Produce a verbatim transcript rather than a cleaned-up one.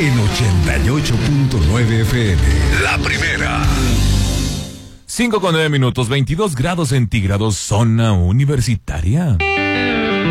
en ochenta y ocho punto nueve F M. La primera. cinco con nueve minutos, veintidós grados centígrados, zona universitaria.